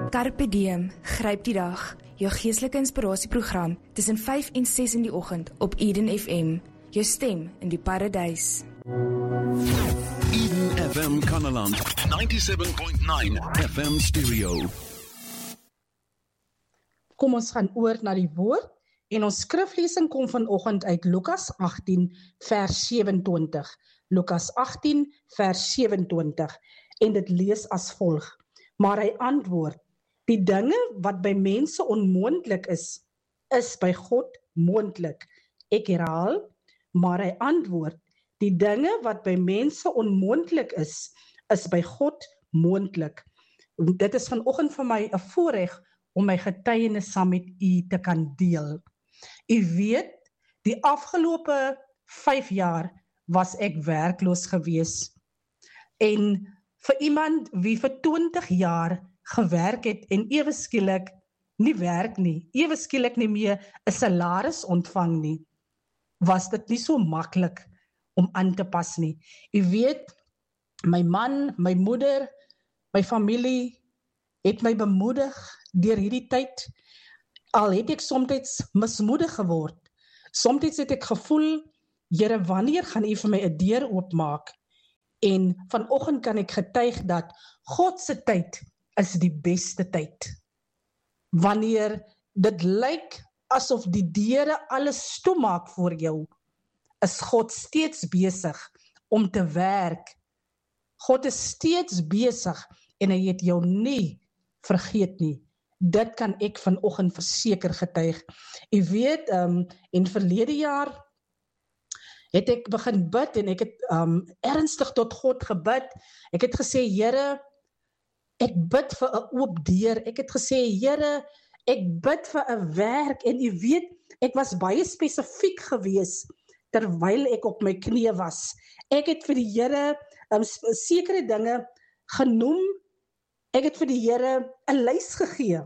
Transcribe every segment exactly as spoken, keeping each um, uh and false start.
Carpe diem, gryp die dag. Jou geestelike inspirasieprogram tussen vyf en ses in die oggend op Eden F M. Jou stem in die paradys. Eden F M Kanaland, ninety-seven point nine F M stereo. Kom ons gaan oor na die woord en ons skriflesing kom vanoggend uit Lukas agttien vers sewenentwintig. Lukas agttien vers sewenentwintig en dit lees as volg. Maar hy antwoord: die dinge wat by mense onmoontlik is, is by God moontlik. Ek herhaal, maar hy antwoord: die dinge wat by mense onmoontlik is, is by God moontlik. Dit is vanoggend vir my 'n voorreg om my getuienis saam met u te kan deel. U weet, die afgelope vyf jaar was ek werkloos gewees. En vir iemand wie vir twintig jaar gewerk het en ewe skielik nie werk nie, ewe skielik nie meer 'n salaris ontvang nie, was dit nie so maklik om aan te pas nie. U weet, my man, my moeder, my familie het my bemoedig deur hierdie tyd. Al het ek soms mismoedig geword. Soms het ek gevoel, Here, wanneer gaan u vir my 'n deur oopmaak? En vanoggend kan ek getuig dat God se tyd is die beste tyd. Wanneer dit lyk asof die deure alles toemaak voor jou, is God steeds besig om te werk. God is steeds besig en hy het jou nie vergeet nie. Dit kan ek vanoggend verseker getuig. U weet, um, in verlede jaar het ek begin bid en ek het um, ernstig tot God gebid. Ek het gesê, Here, ek bid vir 'n oop deur. Ek het gesê, Here, ek bid vir 'n werk. En u weet, ek was baie spesifiek gewees terwyl ek op my knieë was. Ek het vir die Here um, sekere dinge genoem. Ek het vir die Here 'n lys gegee.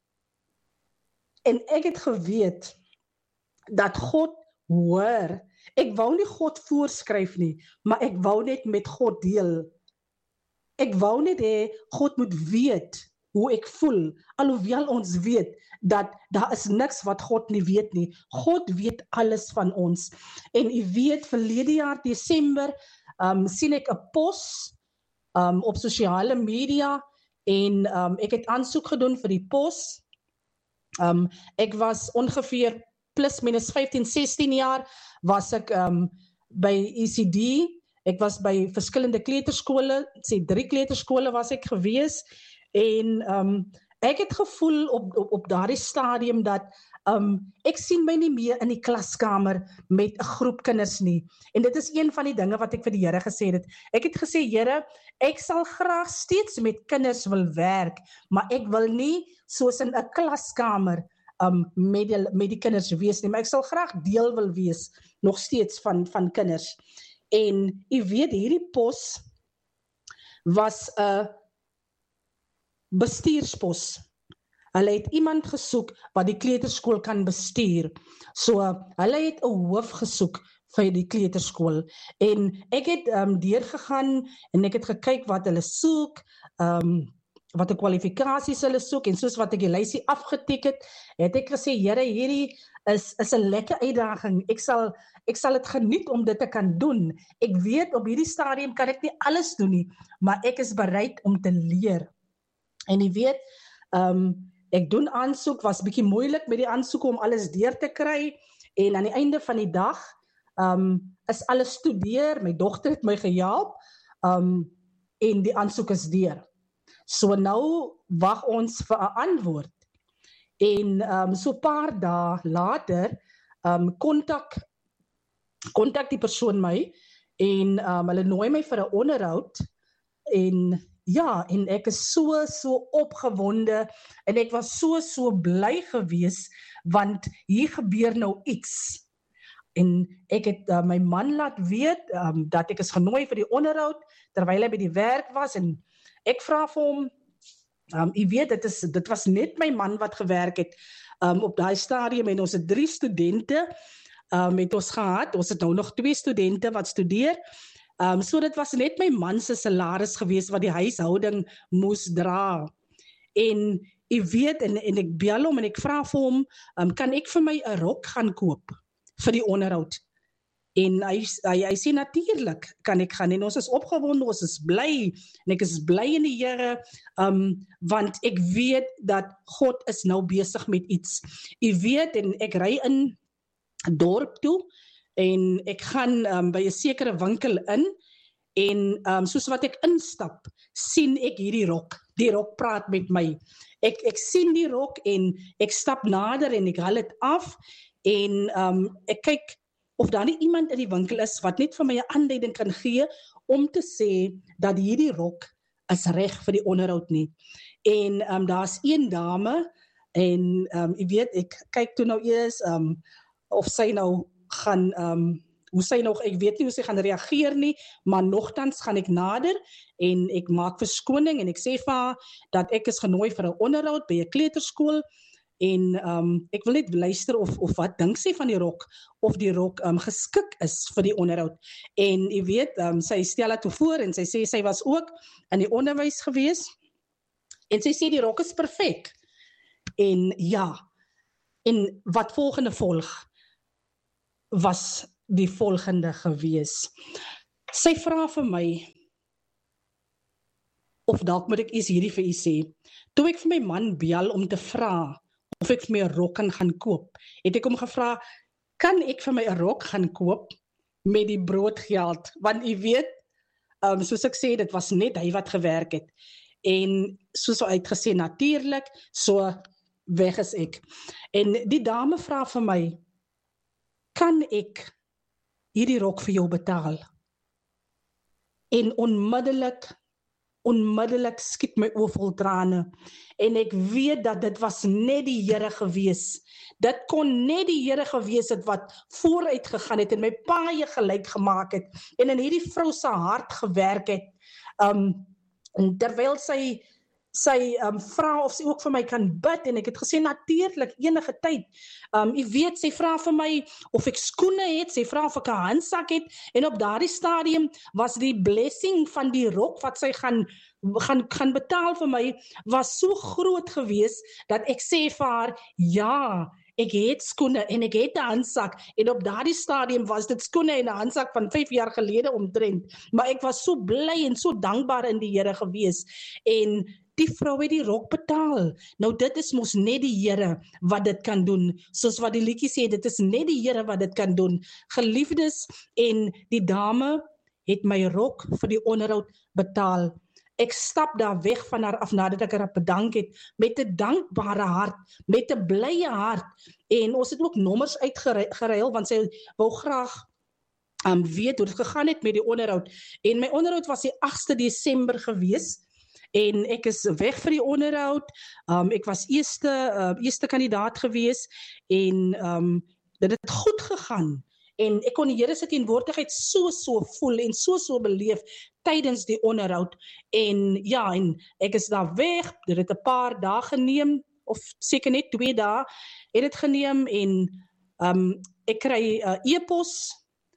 En ek het geweet dat God hoor. Ek wou nie God voorskryf nie, maar ek wou net met God deel. Ek wou net hê God moet weet hoe ek voel, alhoewel ons weet dat daar is niks wat God nie weet nie. God weet alles van ons. En u weet, verlede jaar Desember um, sien ek 'n pos um, op sosiale media en um, ek het aansoek gedoen vir die pos. Um, ek was ongeveer plus minus vyftien, sestien jaar was ek um, by E C D. Ek was by verskillende kleuterskole, sê drie kleuterskole was ek gewees, en um, ek het gevoel op, op, op daardie stadium dat um, ek sien my nie meer in die klaskamer met 'n groep kinders nie. En dit is een van die dinge wat ek vir die Here gesê het. Ek het gesê, Here, ek sal graag steeds met kinders wil werk, maar ek wil nie soos in 'n klaskamer um, met, die, met die kinders wees nie, maar ek sal graag deel wil wees nog steeds van, van kinders. En u weet, hierdie pos was 'n uh, bestuurspos. Hulle het iemand gesoek wat die kleuterskool kan bestuur. So, hulle het 'n hoof gesoek vir die kleuterskool. En ek het um, deurgegaan en ek het gekyk wat hulle soek, um, wat die kwalifikasies hulle soek, en soos wat ek die lysie afgetik het, het ek gesê, Here, hierdie is, is 'n lekker uitdaging. Ek sal, ek sal het geniet om dit te kan doen. Ek weet, op hierdie stadium kan ek nie alles doen nie, maar ek is bereid om te leer. En jy weet, um, ek doen aansoek, was bietjie moeilik met die aansoek om alles deur te kry, en aan die einde van die dag um, is alles studeer, my dogter het my gehelp, um, en die aansoek is deur. So nou wag ons vir 'n antwoord. En um, so 'n paar dae later um, kontak kontak die persoon my en um, hulle nooi my vir 'n onderhoud en ja, en ek is so so opgewonde en ek was so so bly gewees want hier gebeur nou iets. En ek het uh, my man laat weet um, dat ek is genooi vir die onderhoud terwyl hy by die werk was en ek vra vir hom, um, jy weet, dit, is, dit was net my man wat gewerk het um, op daai stadium en ons het drie studente um, het ons gehad, ons het nou nog twee studente wat studeer, um, so dit was net my man se salaris gewees wat die huishouding moes dra. En jy weet, en, en ek bel hom en ek vra vir hom, um, kan ek vir my 'n rok gaan koop vir die onderhoud? En hy, hy, hy sê natuurlik kan ek gaan, en ons is opgewonde, ons is bly, en ek is bly in die Here, um, want ek weet dat God is nou besig met iets. Jy weet, en ek ry in 'n dorp toe, en ek gaan um, by 'n sekere winkel in, en um, soos wat ek instap, sien ek hierdie rok, die rok praat met my. Ek, ek sien die rok, en ek stap nader, en ek haal dit af, en um, ek kyk, of daar nie iemand in die winkel is, wat net vir my 'n aanduiding kan gee, om te sê, dat hierdie rok is reg vir die onderhoud nie. En um, daar's een dame, en um, jy weet, ek kyk toe nou eers, um, of sy nou gaan, um, hoe sy nog, ek weet nie hoe sy gaan reageer nie, maar nogtans gaan ek nader, en ek maak verskoning, en ek sê vir haar, dat ek is genooi vir 'n onderhoud, by 'n kleuterskool, en um, ek wil net luister of, of wat dink sy van die rok, of die rok um, geskik is vir die onderhoud. En jy weet, um, sy stel dit toe voor, en sy sê, sy was ook in die onderwys gewees, en sy sê, die rok is perfek. En ja, en wat volgende volg, was die volgende gewees. Sy vra vir my, of dalk moet ek eers hierdie vir u sê, toe ek vir my man bel om te vra, of ek vir my 'n rok kan gaan koop, het ek hom gevra, kan ek vir my 'n rok gaan koop, met die broodgeld, want u weet, um, soos ek sê, dit was net hy wat gewerk het, en soos hy het gesê, natuurlik, so weg is ek. En die dame vra vir my, kan ek hierdie rok vir jou betaal? En onmiddellik, onmiddellik skiet my oë vol trane, en ek weet dat dit was net die Here gewees. Dit kon net die Here gewees het, wat vooruit gegaan het, en my paaie gelyk gemaak het, en in hierdie vrou se hart gewerk het, um, en terwyl sy, sy um, vra of sy ook vir my kan bid, en ek het gesê, natuurlik, enige tyd, um, jy weet, sy vra vir my, of ek skoene het, sy vra of ek 'n handsak het, en op daardie stadium, was die blessing van die rok, wat sy gaan, gaan, gaan betaal vir my, was so groot gewees, dat ek sê vir haar, ja, ek het skoene, en ek het 'n handsak, en op daardie stadium was dit skoene en 'n handsak van vyf jaar gelede omtrent, maar ek was so bly en so dankbaar in die Here gewees, en die vrou het die rok betaal. Nou dit is mos net die Here wat dit kan doen, soos wat die liedjie sê, dit is net die Here wat dit kan doen. Geliefdes, en die dame het my rok vir die onderhoud betaal. Ek stap daar weg van haar af nadat ek haar bedank het, met 'n dankbare hart, met 'n blye hart, en ons het ook nommers uitgeruil, want sy wou graag um, weet hoe dit gegaan het met die onderhoud, en my onderhoud was die agste Desember gewees, en ek is weg vir die onderhoud, um, ek was eerste, uh, eerste kandidaat gewees, en um, dit het goed gegaan, en ek kon die Here se teenwoordigheid so so voel, en so so beleef, tydens die onderhoud, en ja, en ek is daar weg, dit het 'n paar dae geneem, of seker net twee dae, het dit geneem, en um, ek kry uh, e-pos,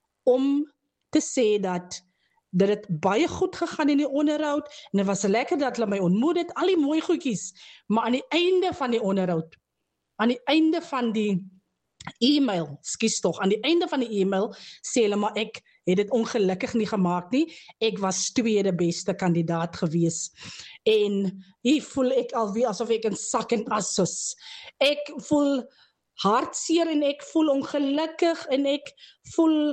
om te sê dat, dat het baie goed gegaan in die onderhoud, en het was lekker dat hulle my ontmoet het, al die mooi goedjies, maar aan die einde van die onderhoud, aan die einde van die e-mail, skies tog, aan die einde van die e-mail, sê hulle, maar ek het dit ongelukkig nie gemaakt nie, ek was tweede beste kandidaat gewees, en hier voel ek alweer asof ek in sak en as is, ek voel hartseer, en ek voel ongelukkig, en ek voel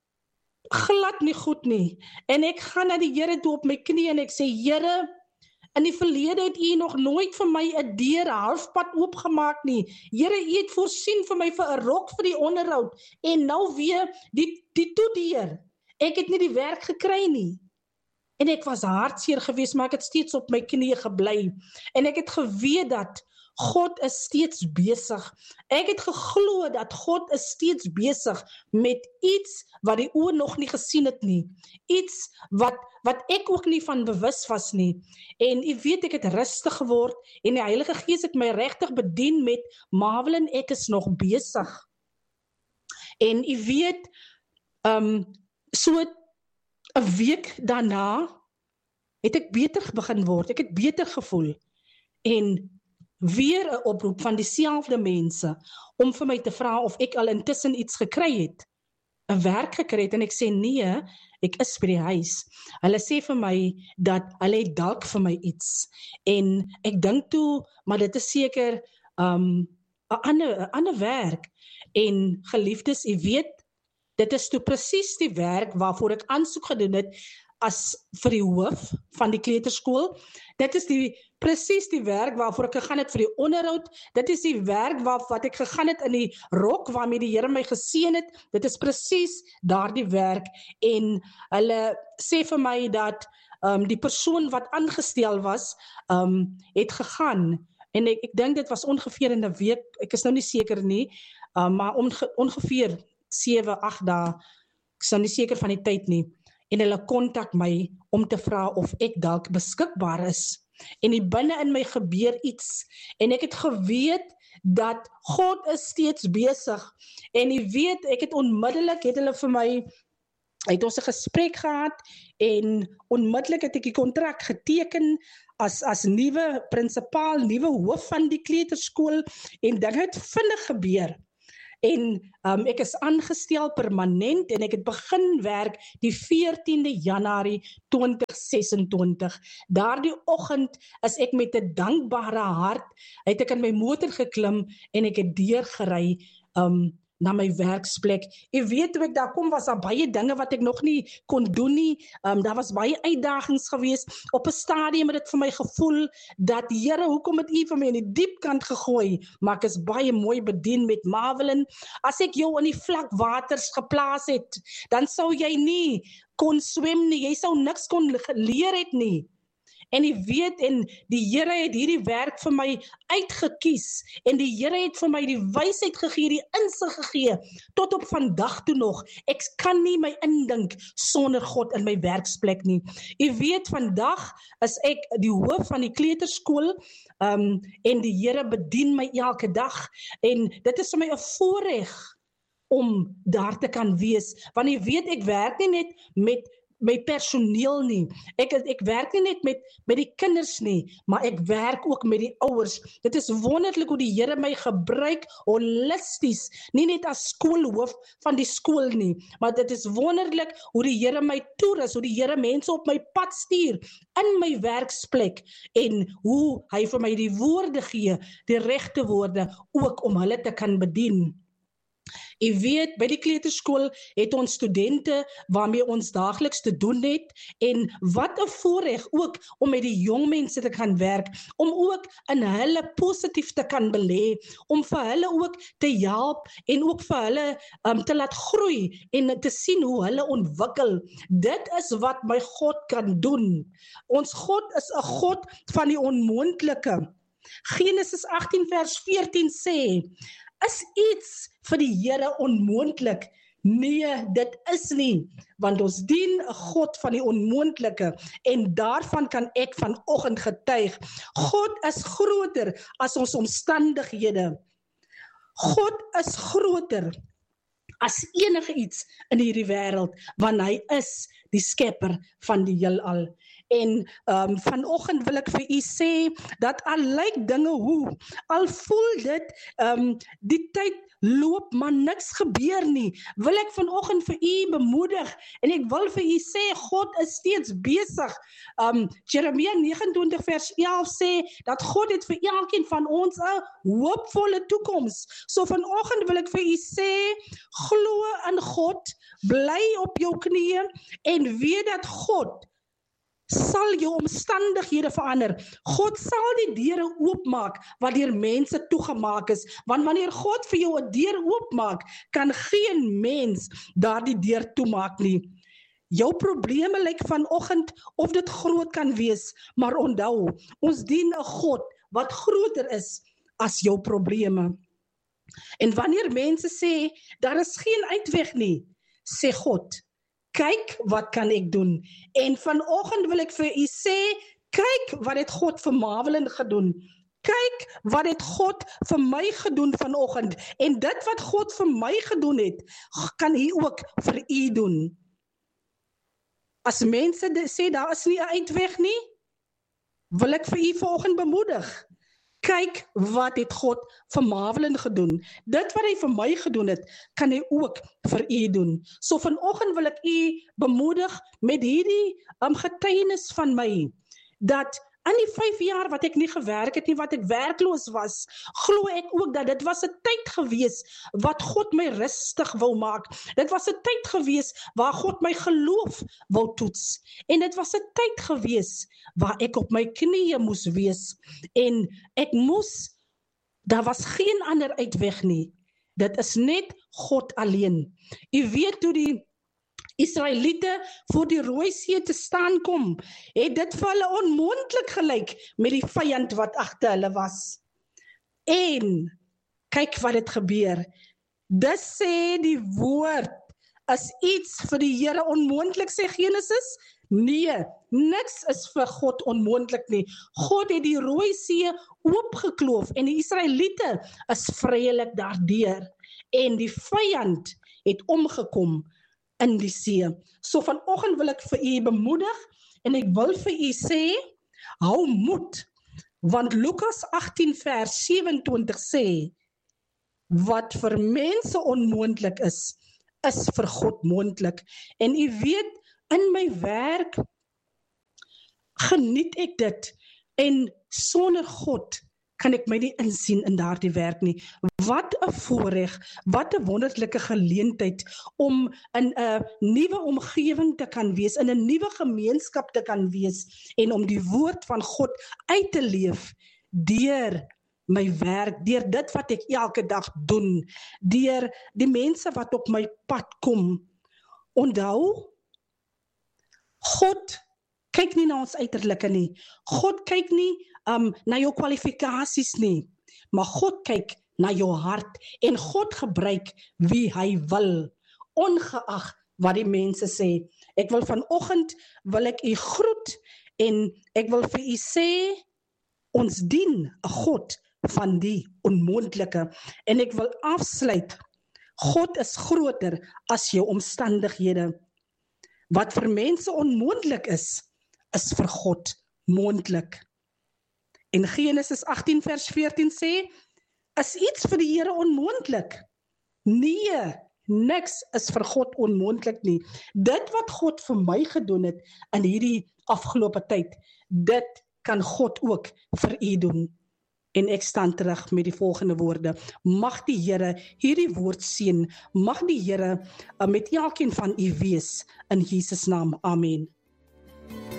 glad nie goed nie, en ek gaan na die Here toe op my knie, en ek sê, Here, in die verlede het u nog nooit vir my 'n deur halfpad oopgemaak nie, Here, u het voorsien vir my vir 'n rok vir die onderhoud, en nou weer die, die toedeur, ek het nie die werk gekry nie, en ek was hartseer gewees, maar ek het steeds op my knie gebly, en ek het geweet dat God is steeds besig. Ek het geglo dat God is steeds besig met iets wat die oë nog nie gesien het nie. Iets wat, wat ek ook nie van bewus was nie. En u weet, ek het rustig geword en die Heilige Gees het my regtig bedien met, Marvelin, ek is nog besig. En u weet, um, so 'n week daarna het ek beter begin word. Ek het beter gevoel. En weer 'n oproep van dieselfde mense, om vir my te vra of ek al intussen iets gekry het, 'n werk gekry het, en ek sê nee, ek is by die huis. Hulle sê vir my, dat hulle het dalk vir my iets, en ek dink toe, maar dit is seker, um, 'n ander, 'n ander werk, en geliefdes, u weet, dit is toe presies die werk waarvoor ek aansoek gedoen het, as vir die hoof van die kleuterskool. Dit is die presies die werk waarvoor ek gegaan het vir die onderhoud. Dit is die werk waar, wat ek gegaan het in die rok waarmee die Here my geseën het. Dit is presies daardie werk, en hulle sê vir my dat um, die persoon wat aangestel was, um, het gegaan, en ek, ek dink dit was ongeveer in 'n week, ek is nou nie seker nie, um, maar onge, ongeveer sewe, agt dae, ek is nou nie seker van die tyd nie, en hulle kontak my om te vra of ek dalk beskikbaar is. En die binne in my gebeur iets, en ek het geweet dat God is steeds besig, en jy weet, ek het onmiddellik, het hulle vir my, het ons 'n gesprek gehad, en onmiddellik het ek die kontrak geteken, as, as nuwe prinsipaal, nuwe hoof van die kleuterskool, en dit het vinnig gebeur. En um, ek is aangestel permanent, en ek het begin werk die veertiende Januarie twintig sesentwintig. Daardie oggend is ek met 'n dankbare hart, het ek in my motor geklim, en ek het deurgery um, na my werksplek. Jy weet, toe ek daar kom, was daar baie dinge wat ek nog nie kon doen nie. Um, daar was baie uitdagings geweest. Op 'n stadium het dit vir my gevoel dat, Here, hoekom het U vir my in die diep kant gegooi? Maar ek is baie mooi bedien met Marvelin. As ek jou in die vlak waters geplaas het, dan sou jy nie kon swem nie. Jy sou niks kon leer het nie. En jy weet, en die Here het hierdie werk vir my uitgekies, en die Here het vir my die wysheid gegee, die insig gegee, tot op vandag toe nog. Ek kan nie my indink sonder God in my werksplek nie. Jy weet, vandag is ek die hoof van die kleuterskool, um, en die Here bedien my elke dag, en dit is vir my 'n voorreg om daar te kan wees, want jy weet, ek werk nie net met my personeel nie. Ek, ek werk nie net met, met die kinders nie, maar ek werk ook met die ouers. Dit is wonderlik hoe die Here my gebruik, holisties, nie net as skoolhoof van die skool nie, maar dit is wonderlik hoe die Here my toerus, hoe die Here mense op my pad stuur, in my werksplek, en hoe hy vir my die woorde gee, die regte woorde, ook om hulle te kan bedien. Jy weet, by die kleuterskool het ons studente waarmee ons daagliks te doen het, en wat 'n voorreg ook om met die jong mense te kan werk, om ook in hulle positief te kan belê, om vir hulle ook te help, en ook vir hulle um, te laat groei, en te sien hoe hulle ontwikkel. Dit is wat my God kan doen. Ons God is 'n God van die onmoontlike. Genesis agttien vers veertien sê, is iets vir die Here onmoontlik? Nee, dit is nie, want ons dien 'n God van die onmoontlike, en daarvan kan ek vanoggend getuig. God is groter as ons omstandighede. God is groter as enige iets in hierdie wêreld, want hy is die skepper van die heelal. En um, vanoggend wil ek vir u sê, dat al lyk dinge hoe, al voel dit, um, die tyd loop, maar niks gebeur nie, wil ek vanoggend vir u bemoedig, en ek wil vir u sê, God is steeds besig. Um, Jeremia negenentwintig vers elf sê, dat God het vir elkeen van ons 'n hoopvolle toekoms. So vanoggend wil ek vir u sê, glo in God, bly op jou knieë, en weet dat God sal jou omstandighede verander. God sal die deure oopmaak wat deur mense toegemaak is, want wanneer God vir jou 'n deur oopmaak, kan geen mens daardie deur toemaak nie. Jou probleme lyk vanoggend of dit groot kan wees, maar onthou, ons dien 'n God wat groter is as jou probleme. En wanneer mense sê, daar is geen uitweg nie, sê God, kyk wat kan ek doen. En vanoggend wil ek vir u sê, kyk wat het God vir Marvelin gedoen. Kyk wat het God vir my gedoen vanoggend. En dit wat God vir my gedoen het, kan hy ook vir u doen. As mense sê, daar is nie 'n uitweg nie, wil ek vir u vanoggend bemoedig. kyk wat het God vir Marvelin gedoen. Dit wat hy vir my gedoen het, kan hy ook vir u doen. So vanoggend wil ek u bemoedig met hierdie um, getuienis van my, dat in die vyf jaar wat ek nie gewerk het nie, wat ek werkloos was, glo ek ook dat dit was 'n tyd gewees wat God my rustig wou maak. Dit was 'n tyd gewees waar God my geloof wou toets. En dit was 'n tyd gewees waar ek op my knieë moes wees. En ek moes, daar was geen ander uitweg nie. Dit is net God alleen. U weet hoe die Israeliete voor die Rooi See te staan kom, het dit vir hulle onmoontlik gelyk met die vyand wat agter hulle was. En kyk wat het gebeur. Dis sê die woord, is iets vir die Here onmoontlik, sê Genesis? Nee, niks is vir God onmoontlik nie. God het die Rooi See oopgekloof en die Israeliete is vrylik daardeur. En die vyand het omgekom in die see. So vanoggend wil ek vir u bemoedig en ek wil vir u sê, hou moed, want Lukas agtien vers sewe-en-twintig sê, wat vir mense onmoontlik is, is vir God moontlik. En u weet, in my werk geniet ek dit, en sonder God kan ek my nie insien in daardie werk nie. Wat 'n voorreg, wat 'n wonderlike geleentheid om in 'n nuwe omgewing te kan wees, in 'n nuwe gemeenskap te kan wees, en om die woord van God uit te leef, deur my werk, deur dit wat ek elke dag doen, deur die mense wat op my pad kom. Onthou, God kyk nie na ons uiterlike nie. God kyk nie um, na jou kwalifikasies nie, maar God kyk na jou hart, en God gebruik wie hy wil, ongeag wat die mense sê. Ek wil vanoggend, wil ek u groet, en ek wil vir u sê, ons dien 'n God van die onmoontlike, en ek wil afsluit, God is groter as jou omstandighede. Wat vir mense onmoontlik is, is vir God moontlik. En Genesis agtien vers veertien sê, is iets vir die Here onmoontlik? Nee, niks is vir God onmoontlik nie. Dit wat God vir my gedoen het in hierdie afgelope tyd, dit kan God ook vir u doen. En ek staan terug met die volgende woorde. Mag die Here hierdie woord seën. Mag die Here uh, met elkeen van u wees. In Jesus naam. Amen.